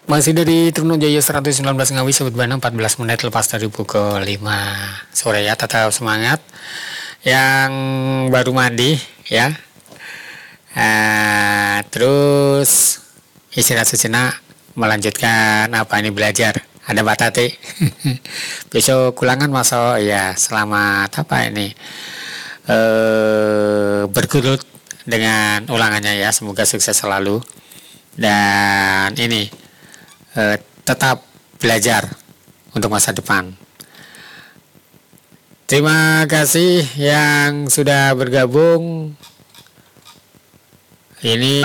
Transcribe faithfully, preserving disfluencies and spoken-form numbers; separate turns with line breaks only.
Masih dari Trunajaya seratus sembilan belas Ngawi Sobat Bana, empat belas menit lepas dari pukul lima sore ya. Tetap semangat yang baru mandi ya. Uh, terus istirahat sejenak, melanjutkan apa ini belajar. Ada Mbak Tati. Besok ulangan masuk ya. Selamat apa ini? Uh, bergelut dengan ulangannya ya. Semoga sukses selalu. Dan ini uh, tetap belajar untuk masa depan. Terima kasih yang sudah bergabung. Ini